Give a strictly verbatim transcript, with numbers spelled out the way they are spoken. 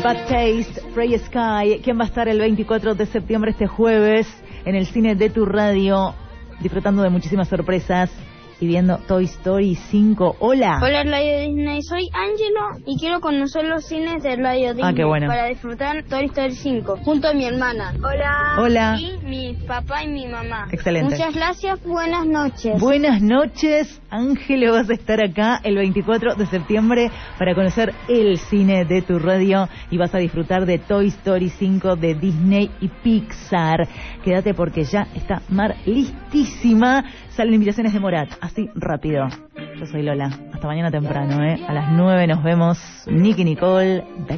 Bad Taste, Frey Sky. ¿Quién va a estar el veinticuatro de septiembre, este jueves, en el cine de tu radio, disfrutando de muchísimas sorpresas y viendo Toy Story cinco? Hola. Hola, Radio Disney. Soy Angelo y quiero conocer los cines de Radio Disney ah, qué bueno. para disfrutar Toy Story cinco junto a mi hermana. Hola. Hola. Y mi papá y mi mamá. Excelente. Muchas gracias. Buenas noches. Buenas noches, Ángelo. Vas a estar acá el veinticuatro de septiembre para conocer el cine de tu radio y vas a disfrutar de Toy Story cinco de Disney y Pixar. Quédate porque ya está Mar listísima. Salen invitaciones de Morat, así rápido. Yo soy Lola. Hasta mañana temprano, ¿eh? A las nueve nos vemos. Nicky Nicole.